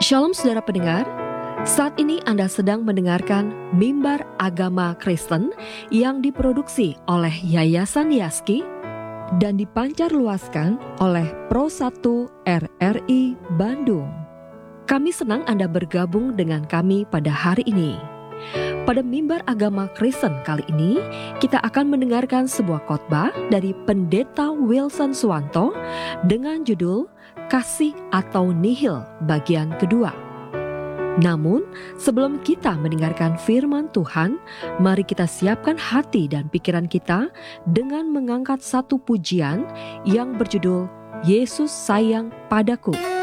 Shalom saudara pendengar, saat ini Anda sedang mendengarkan Mimbar Agama Kristen yang diproduksi oleh Yayasan Yaski dan dipancarluaskan oleh Pro1 RRI Bandung. Kami senang Anda bergabung dengan kami pada hari ini. Pada Mimbar Agama Kristen kali ini, kita akan mendengarkan sebuah khotbah dari Pendeta Wilson Suwanto dengan judul Kasih atau Nihil bagian kedua. Namun, sebelum kita mendengarkan firman Tuhan, mari kita siapkan hati dan pikiran kita dengan mengangkat satu pujian yang berjudul Yesus Sayang Padaku.